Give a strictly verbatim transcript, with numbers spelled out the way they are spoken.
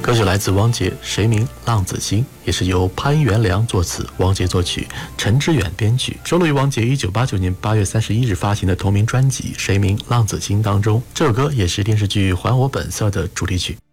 歌曲来自汪杰，谁名浪子心，也是由潘元良作词，汪杰作曲，陈志远编曲，收录于汪杰一九八九年八月三十一日发行的同名专辑《谁名浪子心》当中。这首歌也是电视剧《还我本色》的主题曲。